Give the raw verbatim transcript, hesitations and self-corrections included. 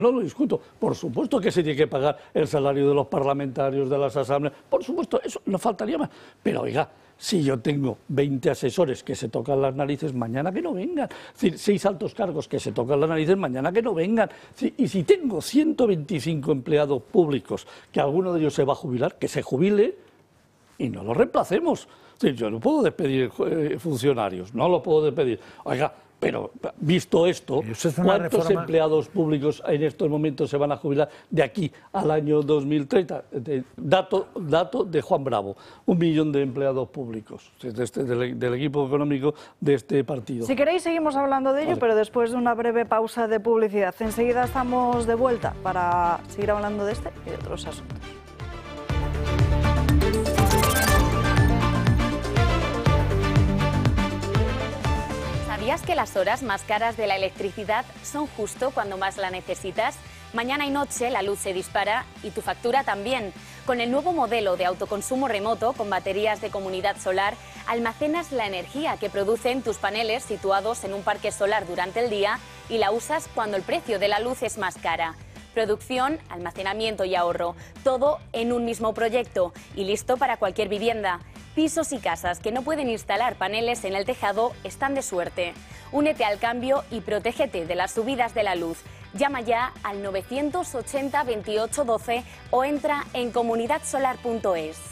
No lo discuto. Por supuesto que se tiene que pagar el salario de los parlamentarios, de las asambleas. Por supuesto, eso no faltaría más. Pero oiga, si yo tengo veinte asesores que se tocan las narices, mañana que no vengan. Es decir, seis altos cargos que se tocan las narices, mañana que no vengan. Y si tengo ciento veinticinco empleados públicos, que alguno de ellos se va a jubilar, que se jubile y no lo reemplacemos. Es decir, yo no puedo despedir eh, funcionarios, no lo puedo despedir. Oiga, pero visto esto, ¿cuántos reforma... empleados públicos en estos momentos se van a jubilar de aquí al año dos mil treinta? Dato, dato de Juan Bravo, un millón de empleados públicos de este, del, del equipo económico de este partido. Si queréis seguimos hablando de ello, vale, pero después de una breve pausa de publicidad. Enseguida estamos de vuelta para seguir hablando de este y de otros asuntos. ¿Sabías que las horas más caras de la electricidad son justo cuando más la necesitas? Mañana y noche la luz se dispara y tu factura también. Con el nuevo modelo de autoconsumo remoto con baterías de comunidad solar, almacenas la energía que producen tus paneles situados en un parque solar durante el día y la usas cuando el precio de la luz es más cara. Producción, almacenamiento y ahorro, todo en un mismo proyecto y listo para cualquier vivienda. Pisos y casas que no pueden instalar paneles en el tejado están de suerte. Únete al cambio y protégete de las subidas de la luz. Llama ya al novecientos ochenta veintiocho doce o entra en comunidad solar punto es.